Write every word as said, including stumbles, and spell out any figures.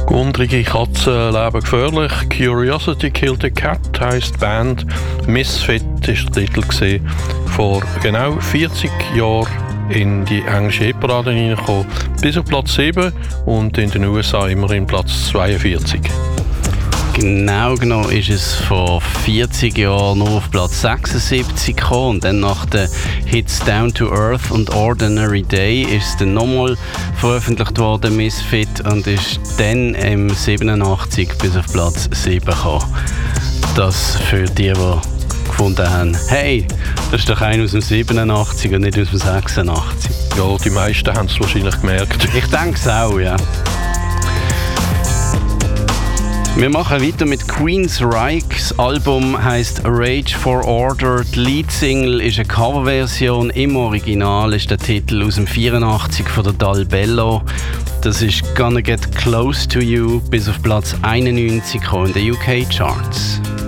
Gundrige Katzen leben gefährlich. Curiosity Killed a Cat heisst die Band. Misfit ist der Titel gewesen. Vor genau vierzig Jahren in die englische Hitparade hineingekommen. Bis auf Platz sieben und in den U S A immerhin Platz zweiundvierzig. Genau genau ist es vor vierzig Jahren nur auf Platz sechsundsiebzig gekommen. Und dann nach den Hits Down to Earth und Ordinary Day ist es dann nochmal veröffentlicht worden, Misfit, und ist dann im siebenundachtzig bis auf Platz sieben gekommen. Das für die, die gefunden haben, hey, das ist doch einer aus dem siebenundachtzig und nicht aus dem sechsundachtzig. Ja, die meisten haben es wahrscheinlich gemerkt. Ich denke es auch, ja. Wir machen weiter mit Queensryche. Das Album heisst Rage for Order. Die Leadsingle ist eine Coverversion. Im Original ist der Titel aus dem vierundachtzig von der Dal Bello. Das ist Gonna Get Close to You bis auf Platz einundneunzig in den U K Charts.